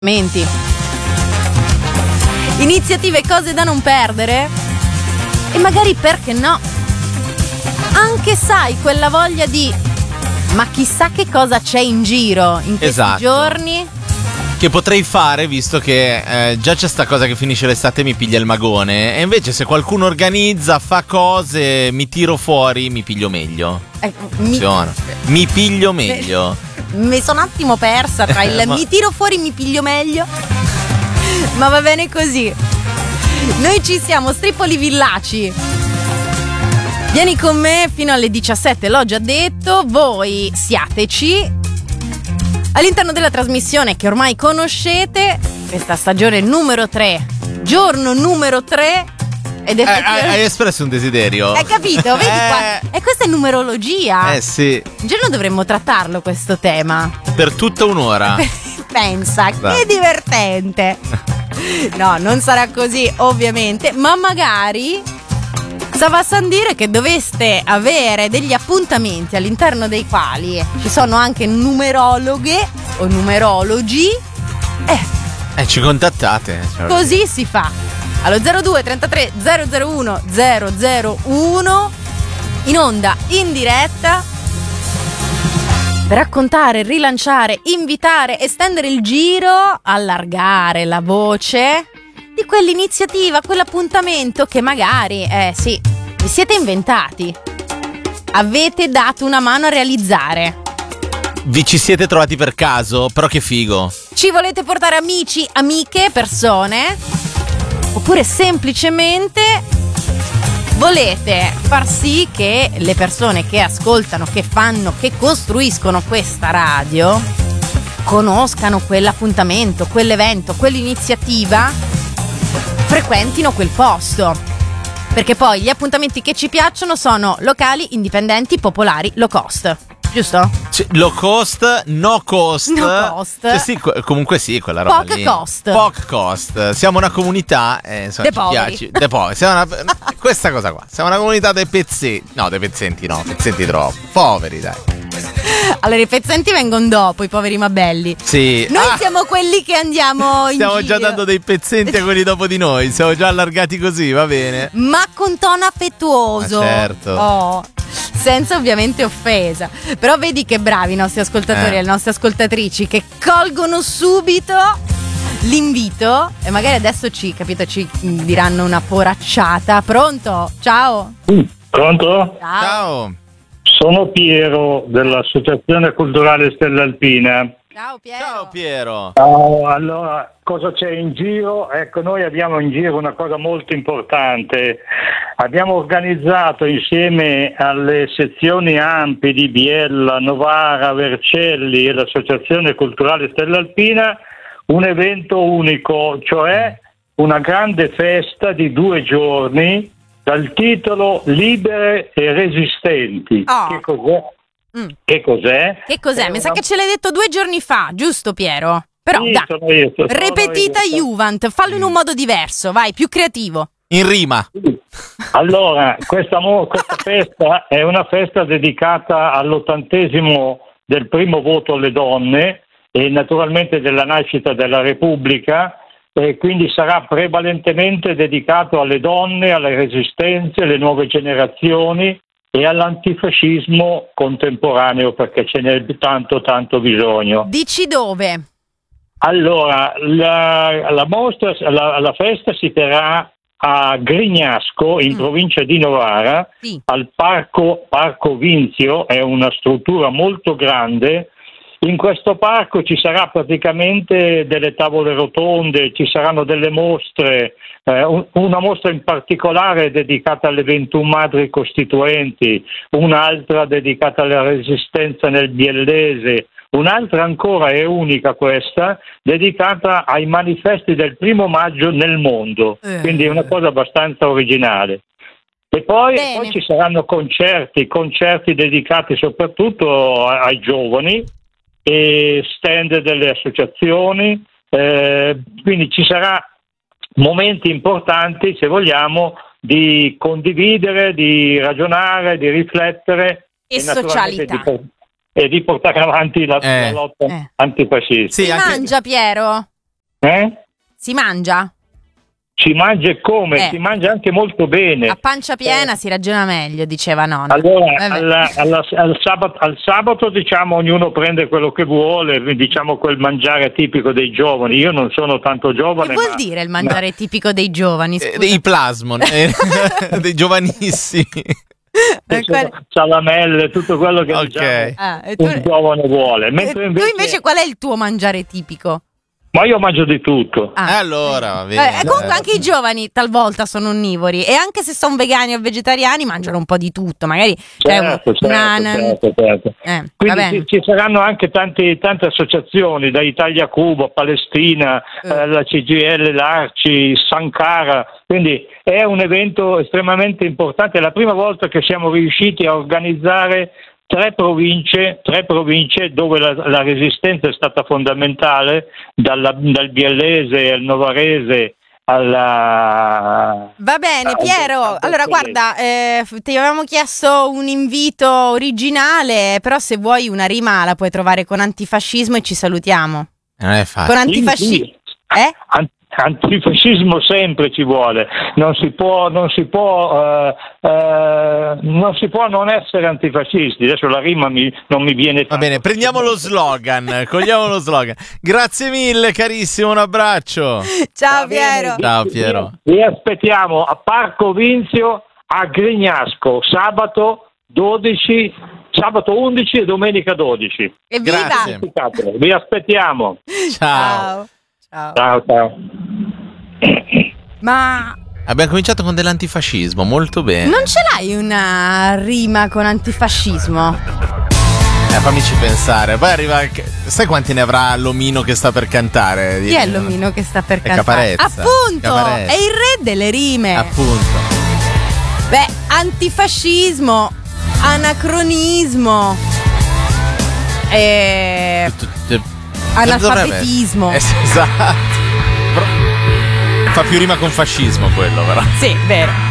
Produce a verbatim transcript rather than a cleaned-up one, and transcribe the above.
Menti. Iniziative, cose da non perdere e magari, perché no, anche sai quella voglia di ma chissà che cosa c'è in giro in questi esatto. giorni che potrei fare, visto che eh, già c'è sta cosa che finisce l'estate e mi piglia il magone, e invece se qualcuno organizza, fa cose, mi tiro fuori, mi piglio meglio. eh, mi, mi piglio meglio. mi sono un attimo persa tra il Ma... mi tiro fuori, mi piglio meglio, ma va bene così. Noi ci siamo, Stripoli Villaci. Vieni con me fino alle diciassette, l'ho già detto. Voi siateci all'interno della trasmissione che ormai conoscete, questa stagione numero tre, giorno numero tre. Ed eh, hai espresso un desiderio. Hai capito? Vedi eh... qua? E questa è numerologia. Eh sì. Un giorno dovremmo trattarlo questo tema. Per tutta un'ora. Pensa, Dai. Che divertente. No, non sarà così ovviamente, ma magari stava a dire che doveste avere degli appuntamenti all'interno dei quali ci sono anche numerologhe o numerologi. Eh, eh ci contattate. Cioè... Così si fa. Allo zero due trentatré zero zero uno zero zero uno in onda, in diretta, per raccontare, rilanciare, invitare, estendere il giro, allargare la voce di quell'iniziativa, quell'appuntamento che magari, eh sì, vi siete inventati, avete dato una mano a realizzare. Vi ci siete trovati per caso? Però che figo. Ci volete portare amici, amiche, persone? Oppure semplicemente volete far sì che le persone che ascoltano, che fanno, che costruiscono questa radio conoscano quell'appuntamento, quell'evento, quell'iniziativa, frequentino quel posto. Perché poi gli appuntamenti che ci piacciono sono locali, indipendenti, popolari, low cost. Giusto? Cioè, low cost, no cost. No cost. Cioè, sì, comunque sì, quella roba Poc lì. cost. Poc cost. Siamo una comunità, eh, insomma, De ci poveri. piace. De poveri. Siamo una, questa cosa qua. Siamo una comunità dei pezzenti. No, dei pezzenti no, pezzenti troppo. Poveri, dai. Allora, i pezzenti vengono dopo, i poveri ma belli. Sì. Noi ah, siamo quelli che andiamo in stiamo giro. già dando dei pezzenti a quelli dopo di noi. Siamo già allargati così, va bene. Ma con tono affettuoso. Ma certo. Oh, senza ovviamente offesa. Però vedi che bravi i nostri ascoltatori Eh. e le nostre ascoltatrici che colgono subito l'invito e magari adesso ci, capito, ci diranno una poracciata. Pronto? Ciao. Pronto? Ciao. Ciao. Sono Piero dell'Associazione Culturale Stella Alpina. Ciao Piero. Ciao Piero. Oh, allora, cosa c'è in giro? Ecco, noi abbiamo in giro una cosa molto importante. Abbiamo organizzato insieme alle sezioni A M P I di Biella, Novara, Vercelli e l'Associazione Culturale Stella Alpina un evento unico, cioè una grande festa di due giorni dal titolo Libere e Resistenti. Oh. Che cos'è? Mm. Che cos'è? Che cos'è? È Mi sa una- che ce l'hai detto due giorni fa, giusto Piero? Però Sì, dai, sono io, sono repetita io. Juvent, fallo in un modo diverso, vai, più creativo. In rima. Allora, questa, mo- questa festa è una festa dedicata all'ottantesimo del primo voto alle donne e naturalmente della nascita della Repubblica, e quindi sarà prevalentemente dedicato alle donne, alle resistenze, alle nuove generazioni e all'antifascismo contemporaneo, perché ce n'è tanto tanto bisogno. Dici dove? Allora, la, la mostra, la, la festa si terrà a Grignasco, in Mm. provincia di Novara, Sì. al parco, parco Vinzio, è una struttura molto grande. In questo parco ci sarà praticamente delle tavole rotonde, ci saranno delle mostre, eh, un- una mostra in particolare dedicata alle ventuno madri costituenti, un'altra dedicata alla resistenza nel biellese, un'altra ancora, è unica questa, dedicata ai manifesti del primo maggio nel mondo, Eh. quindi è una cosa abbastanza originale. E poi, Bene. poi ci saranno concerti, concerti dedicati soprattutto a- ai giovani, e stand delle associazioni, eh, quindi ci sarà momenti importanti, se vogliamo, di condividere, di ragionare, di riflettere E naturalmente socialità. di por- e di portare avanti la, Eh, la lotta eh. antifascista. Sì, Si anche- mangia Piero? Eh? Si mangia? Si mangia e come? Eh. Si mangia anche molto bene. A pancia piena Eh. si ragiona meglio, diceva nonna. Allora, Vabbè. alla- alla- al, sabato, al sabato diciamo ognuno prende quello che vuole, diciamo quel mangiare tipico dei giovani. Io non sono tanto giovane. Che vuol ma- dire il mangiare tipico dei giovani? Eh, Scusa. dei plasmon, eh, dei giovanissimi. Eh, quel- Salamelle, tutto quello che Ok. diciamo, Ah, e tu, un giovane vuole. e Mentre tu invece, invece qual è il tuo mangiare tipico? ma io mangio di tutto. Ah. Eh, allora, va bene. Eh, comunque anche i giovani talvolta sono onnivori e anche se sono vegani o vegetariani mangiano un po' di tutto, magari c'è un- Certo, certo, una, certo, certo. Eh, va Quindi bene. ci, ci saranno anche tanti, tante associazioni, da Italia Cuba, Palestina, Eh. eh, la C G I L, l'Arci, Sankara, quindi è un evento estremamente importante, è la prima volta che siamo riusciti a organizzare tre province, tre province dove la, la resistenza è stata fondamentale, dalla, dal biellese al novarese alla... Va bene Ah, Piero, ok, allora ok. guarda, eh, f- ti avevamo chiesto un invito originale, però se vuoi una rima la puoi trovare con antifascismo e ci salutiamo. Non è Con facile. antifascismo. Sì, Eh? An- Antifascismo sempre ci vuole, non si può, non si può, eh, eh, non si può non essere antifascisti. Adesso la rima mi- non mi viene. Va bene, prendiamo lo slogan, cogliamo lo slogan. Grazie mille carissimo, un abbraccio. Ciao Va bene, Piero. vi- Ciao, Piero. Vi, vi aspettiamo a Parco Vinzio a Grignasco sabato dodici, sabato undici e domenica dodici. Evviva! Grazie. Vi aspettiamo. Ciao. Ciao. Ciao. Ciao ciao. Ma Abbiamo cominciato con dell'antifascismo, molto bene. non ce l'hai una rima con antifascismo? Eh, fammici pensare. Poi arriva anche... Sai quanti ne avrà l'omino che sta per cantare? Chi è l'omino che sta per È cantare? Caparezza. Appunto, Caparezza. è il re delle rime. Appunto. Beh, antifascismo, anacronismo, e Tu- tu- analfabetismo. dovrebbe- Eh, esatto. Però- Fa più rima con fascismo quello, però. Sì, vero.